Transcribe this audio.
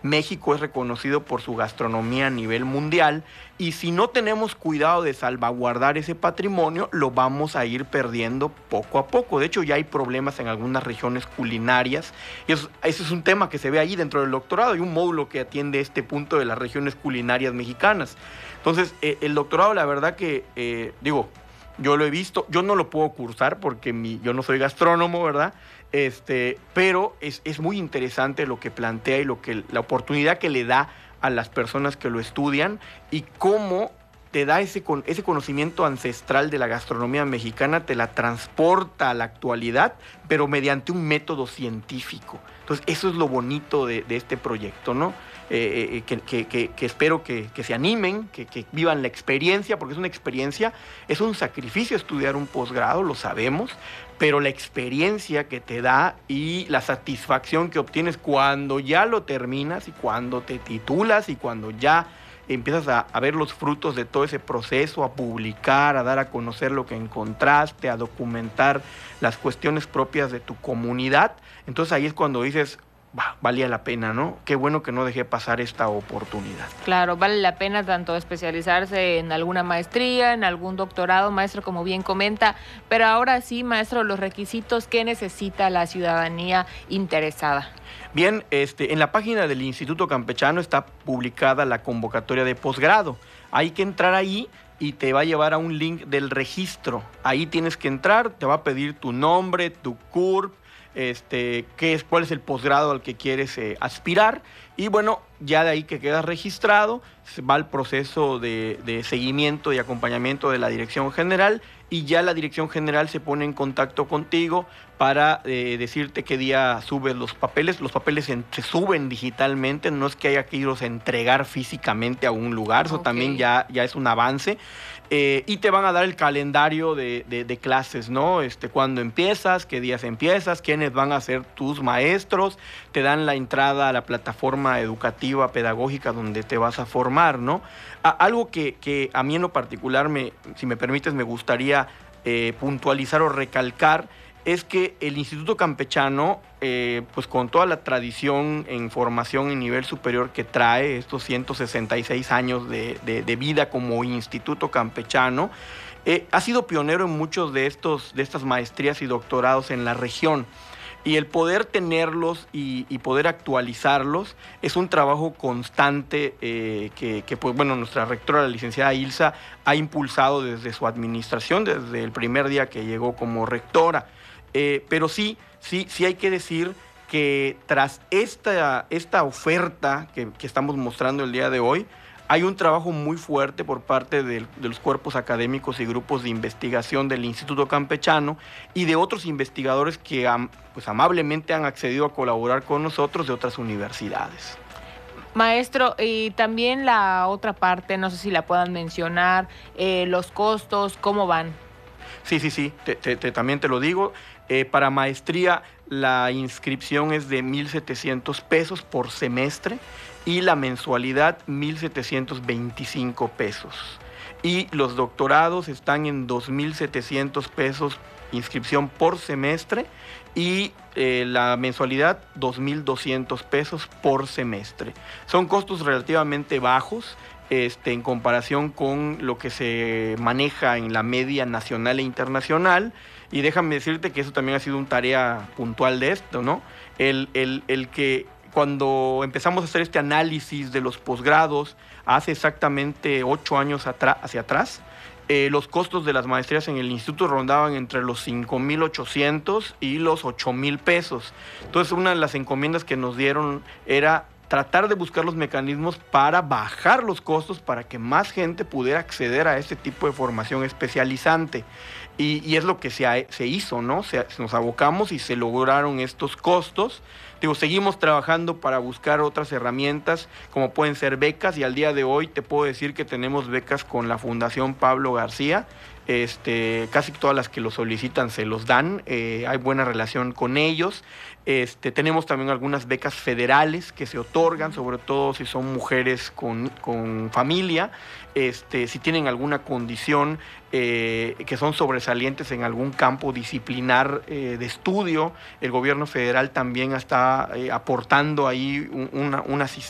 México es reconocido por su gastronomía a nivel mundial y si no tenemos cuidado de salvaguardar ese patrimonio, lo vamos a ir perdiendo poco a poco. De hecho, ya hay problemas en algunas regiones culinarias y ese es un tema que se ve ahí dentro del doctorado. Hay un módulo que atiende este punto de las regiones culinarias mexicanas. Entonces, el doctorado, la verdad que, yo lo he visto, yo no lo puedo cursar porque yo no soy gastrónomo, ¿verdad? Pero es muy interesante lo que plantea y la oportunidad que le da a las personas que lo estudian y cómo te da ese conocimiento ancestral de la gastronomía mexicana, te la transporta a la actualidad, pero mediante un método científico. Entonces, eso es lo bonito de este proyecto, ¿no? Que espero que se animen, que vivan la experiencia, porque es una experiencia, es un sacrificio estudiar un posgrado, lo sabemos, pero la experiencia que te da y la satisfacción que obtienes cuando ya lo terminas y cuando te titulas y cuando ya empiezas a ver los frutos de todo ese proceso, a publicar, a dar a conocer lo que encontraste, a documentar las cuestiones propias de tu comunidad. Entonces ahí es cuando dices, valía la pena, ¿no? Qué bueno que no dejé pasar esta oportunidad. Claro, vale la pena tanto especializarse en alguna maestría, en algún doctorado, maestro, como bien comenta, pero ahora sí, maestro, los requisitos que necesita la ciudadanía interesada. Bien, en la página del Instituto Campechano está publicada la convocatoria de posgrado. Hay que entrar ahí y te va a llevar a un link del registro. Ahí tienes que entrar, te va a pedir tu nombre, tu CURP, cuál es el posgrado al que quieres aspirar y bueno, ya de ahí que quedas registrado, se va al proceso de seguimiento y acompañamiento de la Dirección General y ya la Dirección General se pone en contacto contigo para decirte qué día subes los papeles se suben digitalmente, no es que haya que irlos a entregar físicamente a un lugar, eso también ya es un avance. Y te van a dar el calendario de clases, ¿no? Cuándo empiezas, qué días empiezas, quiénes van a ser tus maestros, te dan la entrada a la plataforma educativa, pedagógica donde te vas a formar, ¿no? Algo que a mí en lo particular, si me permites, me gustaría puntualizar o recalcar, es que el Instituto Campechano, pues con toda la tradición en formación en nivel superior que trae, estos 166 años de vida como Instituto Campechano, ha sido pionero en muchos de estas maestrías y doctorados en la región. Y el poder tenerlos y poder actualizarlos es un trabajo constante pues bueno, nuestra rectora, la licenciada Ilsa, ha impulsado desde su administración, desde el primer día que llegó como rectora. Pero sí hay que decir que tras esta oferta que estamos mostrando el día de hoy, hay un trabajo muy fuerte por parte de los cuerpos académicos y grupos de investigación del Instituto Campechano y de otros investigadores que pues amablemente han accedido a colaborar con nosotros de otras universidades. Maestro, y también la otra parte, no sé si la puedan mencionar, los costos, ¿cómo van? Sí, también te lo digo. Para maestría la inscripción es de 1,700 pesos por semestre y la mensualidad 1,725 pesos. Y los doctorados están en 2,700 pesos inscripción por semestre y la mensualidad 2,200 pesos por semestre. Son costos relativamente bajos en comparación con lo que se maneja en la media nacional e internacional. Y déjame decirte que eso también ha sido una tarea puntual de esto, ¿no? El que cuando empezamos a hacer este análisis de los posgrados hace exactamente 8 años hacia atrás, los costos de las maestrías en el instituto rondaban entre los 5,800 y los 8,000 pesos. Entonces, una de las encomiendas que nos dieron era tratar de buscar los mecanismos para bajar los costos para que más gente pudiera acceder a este tipo de formación especializante. Y es lo que se hizo, ¿no? Nos abocamos y se lograron estos costos. Seguimos trabajando para buscar otras herramientas como pueden ser becas y al día de hoy te puedo decir que tenemos becas con la Fundación Pablo García. Casi todas las que lo solicitan se los dan, hay buena relación con ellos. Tenemos también algunas becas federales que se otorgan, sobre todo si son mujeres con familia, si tienen alguna condición que son sobresalientes en algún campo disciplinar de estudio. El gobierno federal también está aportando ahí una asistencia